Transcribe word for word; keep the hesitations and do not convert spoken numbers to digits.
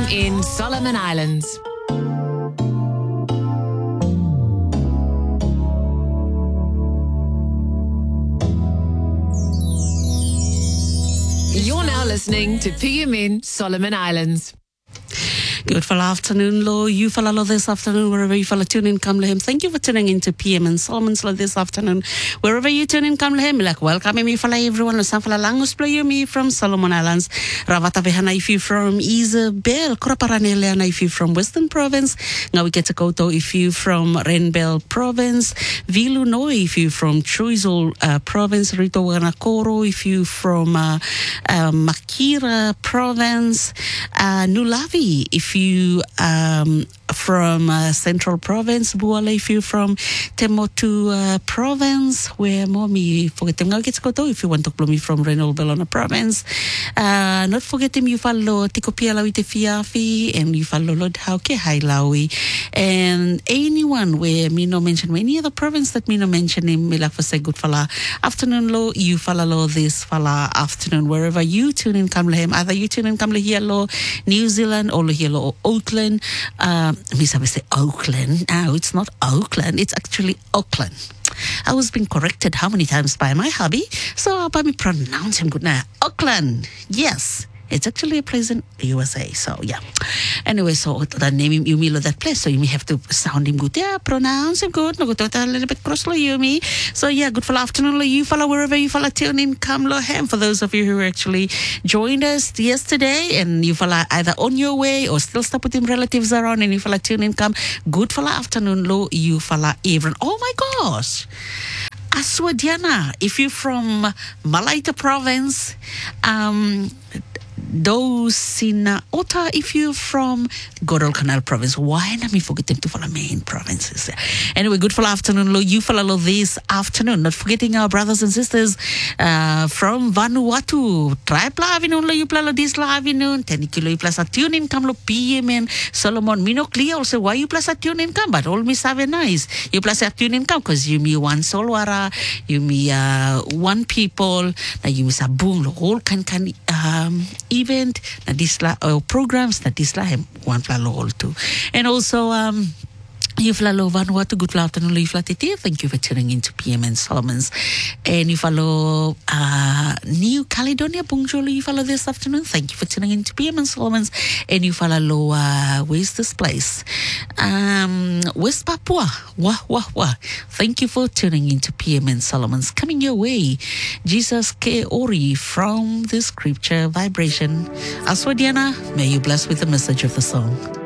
in Solomon Islands. You're now listening to P M in Solomon Islands. Good for afternoon, Lo. You follow Lo this afternoon, wherever you follow tune in, come to him. Thank you for tuning in to P M in Solomon's Lo this afternoon. Wherever you tune in, come to him. Like, welcome me follow everyone. Lusan follow langus play you me from Solomon Islands. Ravata Vehana if you from Isabel. Koraparaneleana if you from Western Province. Now we get to Koto if you from Renbel Province. Vilu Noi if you from Choiseul uh, Province. Rito Wanakoro if you from uh, uh, Makira Province. Uh, Nulavi if you you um, from uh, Central Province, Buale, if you from Temotu uh, Province, where mommy forgetting I'll get to go if you want to blow me from Renal Bellona Province. Uh, not forgetting you follow Tikopia Lawite Fiafi and you follow Lord Hauke Hailawi. And anyone where me no mention any other province that me no mention him, me like for say good fala afternoon lo, you follow lo this fala afternoon, wherever you tune in come him, either you tune in come here lo New Zealand or here lo Auckland. Um, me say Auckland. No, it's not Auckland. It's actually Auckland. I was being corrected how many times by my hubby, so by me pronounce him good now. Auckland. Yes. It's actually a place in U S A, so yeah. Anyway, so the name you me lo that place, so you may have to sound him good. Yeah, pronounce him good. No good a little bit cross lo you me. So yeah, good for afternoon lo you follow wherever you follow tune in come lo ham. For those of you who actually joined us yesterday and you follow either on your way or still stop with him relatives around and you follow tune in come. Good for afternoon lo you follow even. Oh my gosh. Aswadiana, if you're from Malaita Province, um Dosina Ota, if you're from Guadalcanal Province. Why not me forgetting to follow main provinces? Anyway, good for afternoon, lo. You follow this afternoon. Not forgetting our brothers and sisters uh, from Vanuatu. Try plavinun lo you plalo this lavinun. Ten kilo you plus a tune in come lo P M in Solomon. Me no clear also why you plus a tune in come, but all me have nice. You plus a tune in come because you me one solwara, you me uh, one people, now you miss a boom lo all can can um event na disla uh, programs na disla hem one flalo all too. And also um you follow Vanuatu, good afternoon, you thank you for tuning in to P M in Solomon's. And you follow uh, New Caledonia, bonjour, you follow this afternoon. Thank you for tuning in to P M in Solomon's. And you follow, uh, where's this place? Um, West Papua, wah, wah, wah. Thank you for tuning in to P M in Solomon's. Coming your way, Jesus Ke Ori from the scripture vibration. Aswadiana, may you bless with the message of the song.